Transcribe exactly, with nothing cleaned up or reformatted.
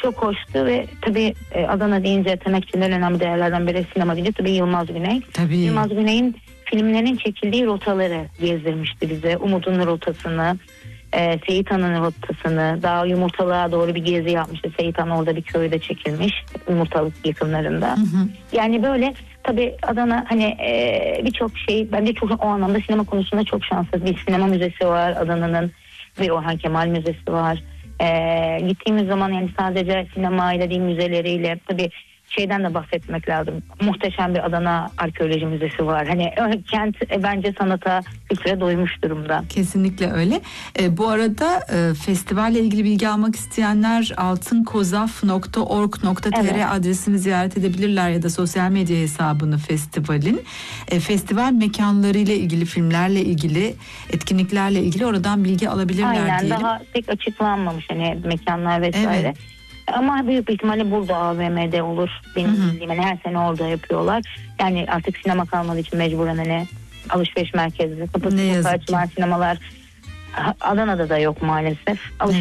çok hoştu ve tabii Adana deyince temekçilerin önemli değerlerden biri, sinema deyince tabii Yılmaz Güney. Tabii. Yılmaz Güney'in filmlerin çekildiği rotaları gezdirmişti bize. Umut'un rotasını, e, Seyit Han'ın rotasını, daha Yumurtalığa doğru bir gezi yapmıştı. Seyit Han orada bir köyde çekilmiş, Yumurtalık yakınlarında. Hı hı. Yani böyle tabii Adana hani e, birçok şey, bence çok o anlamda sinema konusunda çok şanslı. Bir sinema müzesi var Adana'nın, bir Orhan Kemal Müzesi var. Ee, gittiğimiz zaman yani sadece sinemayla değil, müzeleriyle, tabii şeyden de bahsetmek lazım. Muhteşem bir Adana Arkeoloji Müzesi var. Hani kent e, bence sanata, kültüre doymuş durumda. Kesinlikle öyle. E, bu arada e, festivalle ilgili bilgi almak isteyenler altınkozaf nokta org nokta tr evet. adresini ziyaret edebilirler ya da sosyal medya hesabını festivalin. E, festival mekanlarıyla ilgili, filmlerle ilgili, etkinliklerle ilgili oradan bilgi alabilirler. Aynen, diyelim. Daha pek açıklanmamış hani mekanlar vesaire. Evet. Ama büyük bir ihtimalle burada A V M'de olur. Benim bildiğim hani her sene orada yapıyorlar. Yani artık sinema kalmadığı için mecburen hani alışveriş merkezleri kapatıp açılan sinemalar Adana'da da yok maalesef. Alışveriş